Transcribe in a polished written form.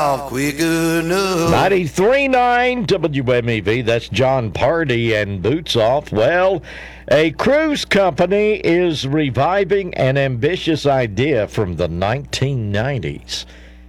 off quick enough. 93.9 WMEV, that's John Party and Boots Off. Well, a cruise company is reviving an ambitious idea from the 1990s.